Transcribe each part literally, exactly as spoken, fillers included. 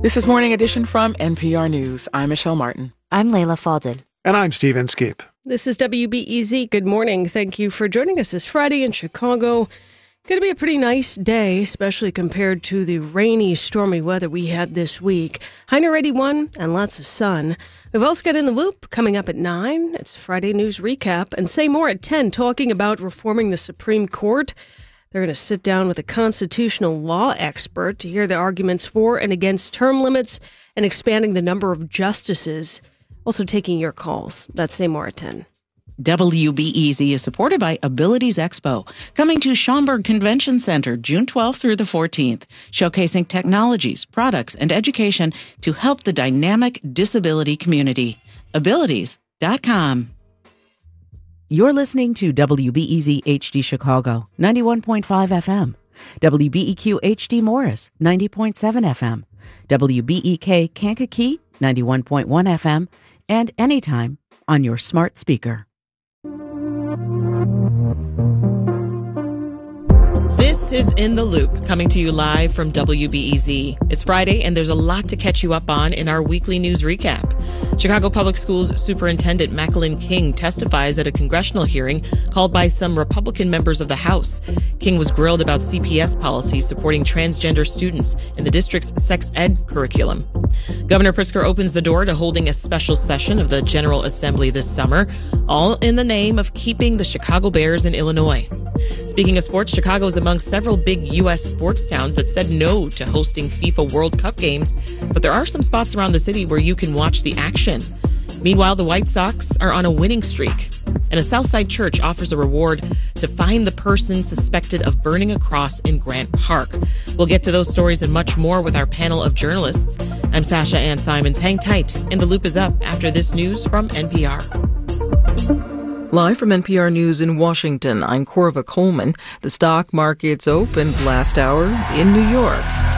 This is Morning Edition from N P R News. I'm Michelle Martin. I'm Layla Falded. And I'm Steve Inskeep. This is W B E Z. Good morning. Thank you for joining us this Friday in Chicago. Going to be a pretty nice day, especially compared to the rainy, stormy weather we had this week. High near eighty-one and lots of sun. We've also got In the Loop coming up at nine. It's Friday News Recap. And Say More at ten, talking about reforming the Supreme Court. They're going to sit down with a constitutional law expert to hear the arguments for and against term limits and expanding the number of justices. Also taking your calls. That's Say More at ten. W B E Z is supported by Abilities Expo, coming to Schaumburg Convention Center June twelfth through the fourteenth, showcasing technologies, products, and education to help the dynamic disability community. Abilities dot com. You're listening to W B E Z H D Chicago, ninety-one point five F M, W B E Q H D Morris, ninety point seven F M, W B E K Kankakee, ninety-one point one F M, and anytime on your smart speaker. This is In the Loop, coming to you live from W B E Z. It's Friday, and there's a lot to catch you up on in our weekly news recap. Chicago Public Schools Superintendent Macklin King testifies at a congressional hearing called by some Republican members of the House. King was grilled about C P S policies supporting transgender students in the district's sex ed curriculum. Governor Pritzker opens the door to holding a special session of the General Assembly this summer, all in the name of keeping the Chicago Bears in Illinois. Speaking of sports, Chicago is among several big U S sports towns that said no to hosting FIFA World Cup games, but there are some spots around the city where you can watch the action. Meanwhile, the White Sox are on a winning streak, and a Southside church offers a reward to find the person suspected of burning a cross in Grant Park. We'll get to those stories and much more with our panel of journalists. I'm Sasha Ann Simons. Hang tight. In the Loop is up after this news from N P R. Live from N P R News in Washington, I'm Corva Coleman. The stock markets opened last hour in New York.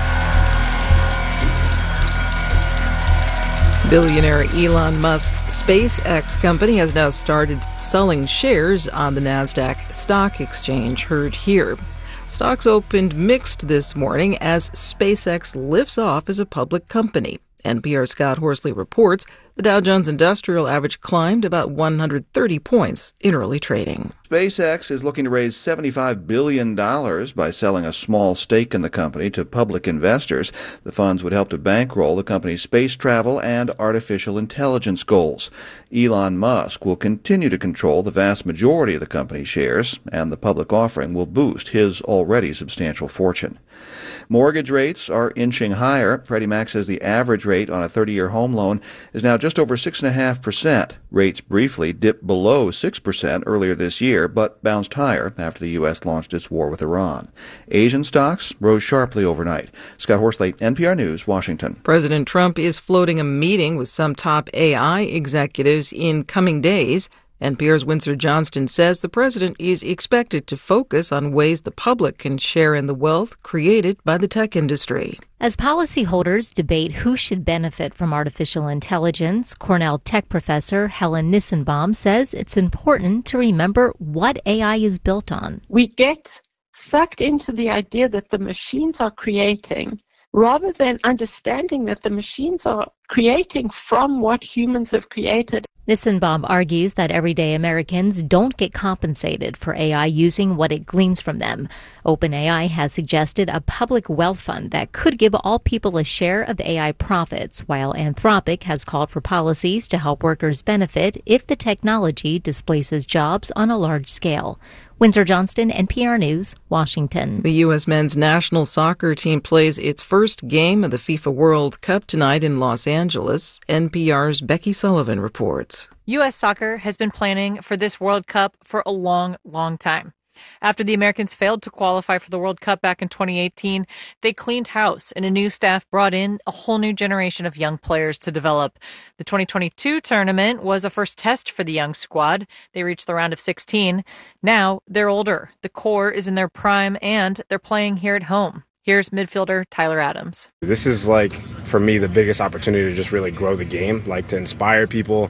Billionaire Elon Musk's SpaceX company has now started selling shares on the NASDAQ stock exchange, heard here. Stocks opened mixed this morning as SpaceX lifts off as a public company. N P R's Scott Horsley reports the Dow Jones Industrial Average climbed about one hundred thirty points in early trading. SpaceX is looking to raise seventy-five billion dollars by selling a small stake in the company to public investors. The funds would help to bankroll the company's space travel and artificial intelligence goals. Elon Musk will continue to control the vast majority of the company's shares, and the public offering will boost his already substantial fortune. Mortgage rates are inching higher. Freddie Mac says the average rate on a thirty-year home loan is now just over six point five percent. Rates briefly dipped below six percent earlier this year, but bounced higher after the U S launched its war with Iran. Asian stocks rose sharply overnight. Scott Horsley, N P R News, Washington. President Trump is floating a meeting with some top A I executives in coming days. N P R's Windsor Johnston says the president is expected to focus on ways the public can share in the wealth created by the tech industry. As policyholders debate who should benefit from artificial intelligence, Cornell tech professor Helen Nissenbaum says it's important to remember what A I is built on. We get sucked into the idea that the machines are creating rather than understanding that the machines are creating from what humans have created. Nissenbaum argues that everyday Americans don't get compensated for A I using what it gleans from them. OpenAI has suggested a public wealth fund that could give all people a share of A I profits, while Anthropic has called for policies to help workers benefit if the technology displaces jobs on a large scale. Windsor Johnston, N P R News, Washington. The U S men's national soccer team plays its first game of the FIFA World Cup tonight in Los Angeles. N P R's Becky Sullivan reports. U S soccer has been planning for this World Cup for a long, long time. After the Americans failed to qualify for the World Cup back in twenty eighteen, they cleaned house and a new staff brought in a whole new generation of young players to develop. The twenty twenty-two tournament was a first test for the young squad. They reached the round of sixteen. Now they're older. The core is in their prime and they're playing here at home. Here's midfielder Tyler Adams. This is like, for me, the biggest opportunity to just really grow the game, like to inspire people,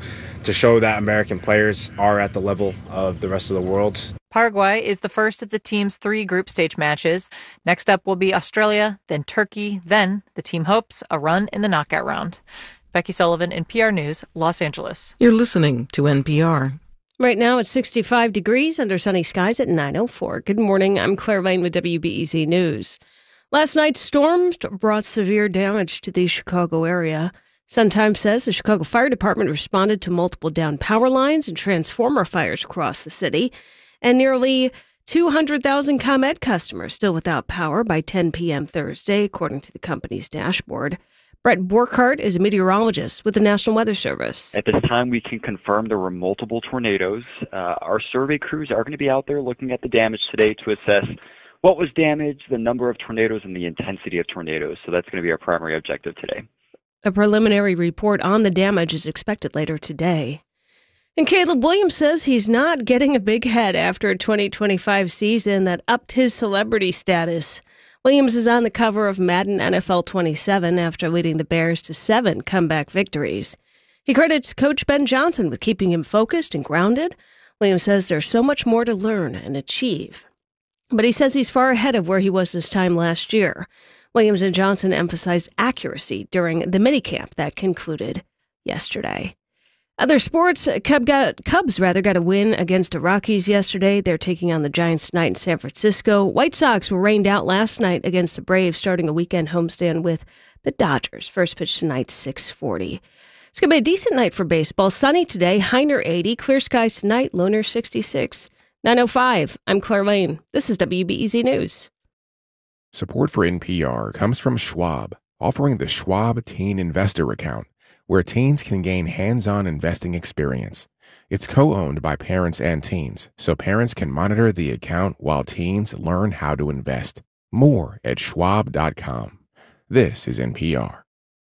to show that American players are at the level of the rest of the world. Paraguay is the first of the team's three group stage matches. Next up will be Australia, then Turkey, then the team hopes a run in the knockout round. Becky Sullivan, N P R News, Los Angeles. You're listening to N P R. Right now it's sixty-five degrees under sunny skies at nine oh four. Good morning. I'm Claire Lane with W B E Z News. Last night's storms brought severe damage to the Chicago area. Sun-Times says the Chicago Fire Department responded to multiple downed power lines and transformer fires across the city. And nearly two hundred thousand ComEd customers still without power by ten p.m. Thursday, according to the company's dashboard. Brett Borkhardt is a meteorologist with the National Weather Service. At this time, we can confirm there were multiple tornadoes. Uh, our survey crews are going to be out there looking at the damage today to assess what was damaged, the number of tornadoes, and the intensity of tornadoes. So that's going to be our primary objective today. A preliminary report on the damage is expected later today. And Caleb Williams says he's not getting a big head after a twenty twenty-five season that upped his celebrity status. Williams is on the cover of Madden N F L twenty-seven after leading the Bears to seven comeback victories. He credits Coach Ben Johnson with keeping him focused and grounded. Williams says there's so much more to learn and achieve. But he says he's far ahead of where he was this time last year. Williams and Johnson emphasized accuracy during the minicamp that concluded yesterday. Other sports, Cub got, Cubs rather got a win against the Rockies yesterday. They're taking on the Giants tonight in San Francisco. White Sox were rained out last night against the Braves, starting a weekend homestand with the Dodgers. First pitch tonight, six forty. It's going to be a decent night for baseball. Sunny today, high near eighty. Clear skies tonight, low near sixty-six. nine oh five, I'm Claire Lane. This is W B E Z News. Support for N P R comes from Schwab, offering the Schwab Teen Investor Account, where teens can gain hands-on investing experience. It's co-owned by parents and teens, so parents can monitor the account while teens learn how to invest. More at schwab dot com. This is N P R.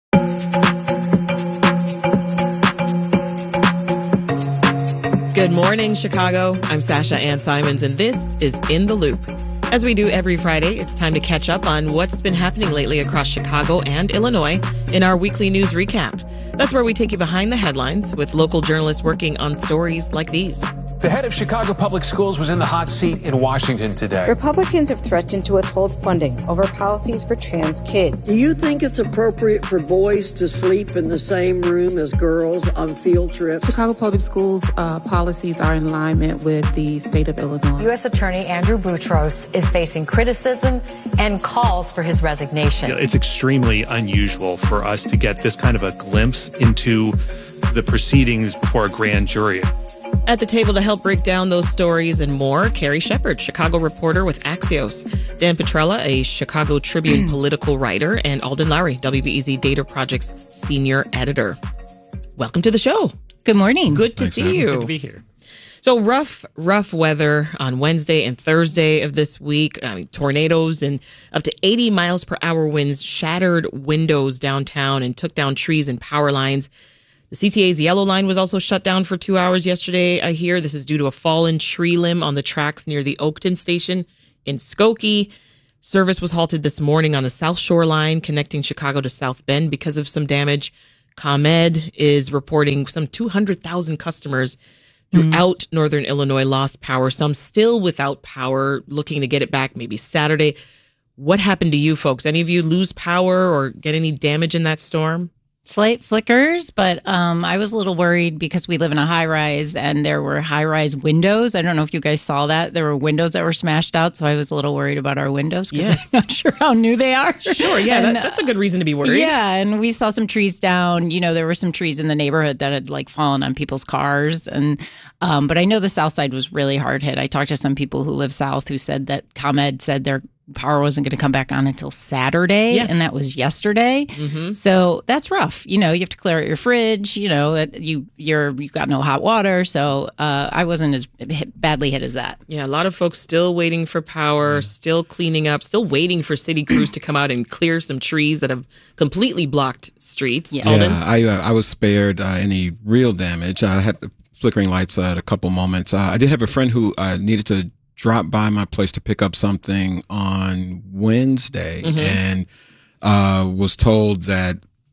Good morning, Chicago. I'm Sasha Ann Simons, and this is In the Loop. As we do every Friday, it's time to catch up on what's been happening lately across Chicago and Illinois in our weekly news recap. That's where we take you behind the headlines with local journalists working on stories like these. The head of Chicago Public Schools was in the hot seat in Washington today. Republicans have threatened to withhold funding over policies for trans kids. Do you think it's appropriate for boys to sleep in the same room as girls on field trips? Chicago Public Schools uh, policies are in alignment with the state of Illinois. U S Attorney Andrew Boutros is facing criticism and calls for his resignation. It's extremely unusual for us to get this kind of a glimpse into the proceedings before a grand jury. At the table to help break down those stories and more, Carrie Shepard, Chicago reporter with Axios, Dan Petrella, a Chicago Tribune political writer, and Alden Lowry, W B E Z Data Project's senior editor. Welcome to the show. Good morning. Good to Thanks, see man. you. Good to be here. So rough, rough weather on Wednesday and Thursday of this week. I mean, tornadoes and up to eighty miles per hour winds shattered windows downtown and took down trees and power lines. The C T A's yellow line was also shut down for two hours yesterday, I hear. This is due to a fallen tree limb on the tracks near the Oakton station in Skokie. Service was halted this morning on the South Shore line connecting Chicago to South Bend because of some damage. ComEd is reporting some two hundred thousand customers throughout mm-hmm. northern Illinois lost power, some still without power, looking to get it back maybe Saturday. What happened to you folks? Any of you lose power or get any damage in that storm? Slight flickers, but um, I was a little worried because we live in a high rise and there were high rise windows. I don't know if you guys saw that. There were windows that were smashed out, so I was a little worried about our windows because yes. I'm not sure how new they are. Sure, yeah, and, that, that's a good reason to be worried. Yeah, and we saw some trees down. You know, there were some trees in the neighborhood that had like fallen on people's cars. And um, but I know the south side was really hard hit. I talked to some people who live south who said that ComEd said their power wasn't going to come back on until Saturday, yeah. and that was yesterday. Mm-hmm. So that's rough. You know, you have to clear out your fridge. You know that you you're you got no hot water. So uh, I wasn't as hit, badly hit as that. Yeah, a lot of folks still waiting for power, still cleaning up, still waiting for city crews to come out and clear some trees that have completely blocked streets. Yeah, yeah I uh, I was spared uh, any real damage. I had flickering lights at a couple moments. Uh, I did have a friend who uh, needed to drop by my place to pick up something on Wednesday mm-hmm. and uh, was told that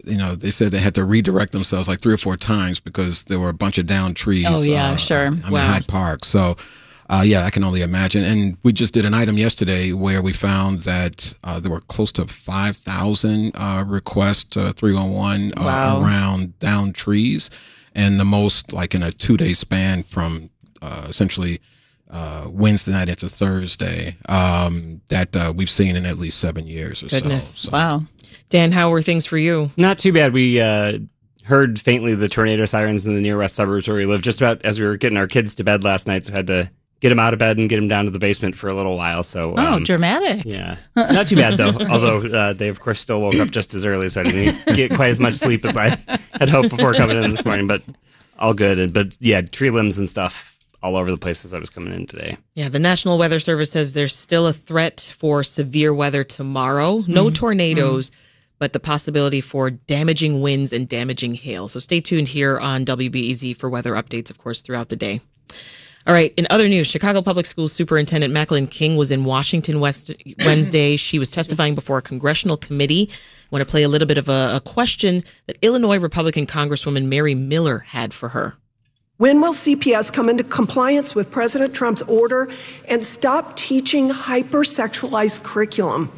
you know, they said they had to redirect themselves like three or four times because there were a bunch of down trees. Oh, yeah, uh, sure. I wow. mean, Hyde Park. So, uh, yeah, I can only imagine. And we just did an item yesterday where we found that uh, there were close to five thousand uh, requests, uh, three one one, uh, wow. around down trees. And the most, like in a two-day span from uh, essentially uh, Wednesday night into Thursday, um, that uh, we've seen in at least seven years or Goodness. so. so. Wow. Dan, how were things for you? Not too bad. We uh, heard faintly the tornado sirens in the near west suburbs where we live just about as we were getting our kids to bed last night, so had to get them out of bed and get them down to the basement for a little while. So, oh, um, dramatic. Yeah. Not too bad, though, although uh, they, of course, still woke up just as early, so I didn't get quite as much sleep as I had hoped before coming in this morning, but all good. And, but, yeah, tree limbs and stuff all over the place as I was coming in today. Yeah, the National Weather Service says there's still a threat for severe weather tomorrow. No mm-hmm. tornadoes, mm-hmm. but the possibility for damaging winds and damaging hail. So stay tuned here on W B E Z for weather updates, of course, throughout the day. All right, in other news, Chicago Public Schools Superintendent Macklin King was in Washington West Wednesday. She was testifying before a congressional committee. I want to play a little bit of a, a question that Illinois Republican Congresswoman Mary Miller had for her. When will C P S come into compliance with President Trump's order and stop teaching hypersexualized curriculum?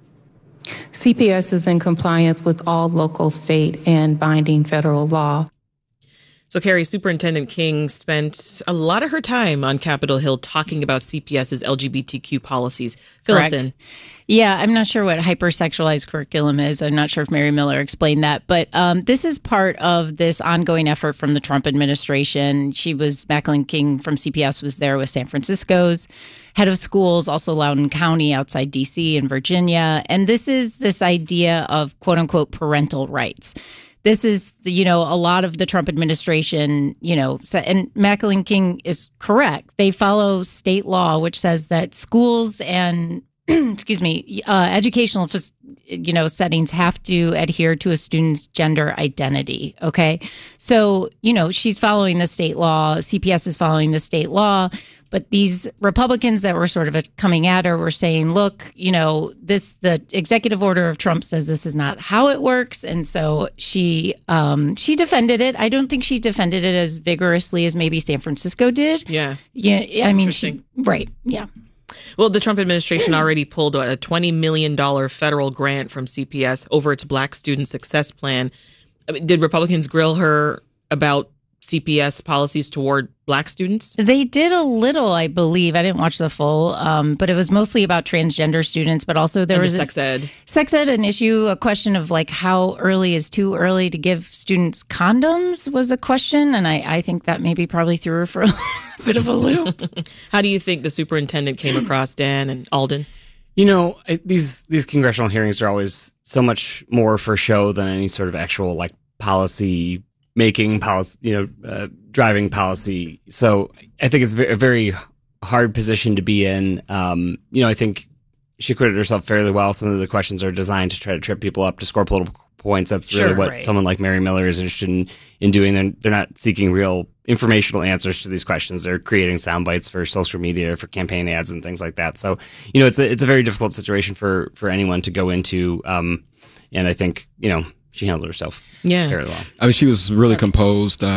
C P S is in compliance with all local, state, and binding federal law. So, Carrie, Superintendent King spent a lot of her time on Capitol Hill talking about C P S's L G B T Q policies. Fill Correct. us in. Yeah, I'm not sure what hypersexualized curriculum is. I'm not sure if Mary Miller explained that. But um, this is part of this ongoing effort from the Trump administration. She was, Macklin King from C P S was there with San Francisco's head of schools, also Loudoun County outside D C and Virginia. And this is this idea of, quote unquote, parental rights. This is, the, you know, a lot of the Trump administration, you know, and Macklin King is correct. They follow state law, which says that schools and, excuse me, uh, educational, you know, settings have to adhere to a student's gender identity. Okay. So, you know, she's following the state law. C P S is following the state law. But these Republicans that were sort of coming at her were saying, look, you know, this, the executive order of Trump says this is not how it works. And so she um, she defended it. I don't think she defended it as vigorously as maybe San Francisco did. Yeah. Yeah. I mean, she, right. Yeah. Well, the Trump administration already pulled a twenty million dollars federal grant from C P S over its Black Student Success Plan. I mean, did Republicans grill her about C P S policies toward Black students? They did a little, I believe. I didn't watch the full, um, but it was mostly about transgender students. But also there and was the sex ed, a, sex ed, an issue, a question of like how early is too early to give students condoms was a question, and I, I think that maybe probably threw her for a bit of a loop. How do you think the superintendent came across, Dan and Alden? You know, I, these these congressional hearings are always so much more for show than any sort of actual like policy making policy, you know, uh, driving policy. So I think it's a very hard position to be in. Um, you know, I think she acquitted herself fairly well. Some of the questions are designed to try to trip people up to score political points. That's really sure, what right. someone like Mary Miller is interested in, in doing. They're, they're not seeking real informational answers to these questions. They're creating sound bites for social media, for campaign ads and things like that. So, you know, it's a, it's a very difficult situation for, for anyone to go into. Um, and I think, you know, she handled herself yeah. fairly well. I mean, she was really composed. Uh,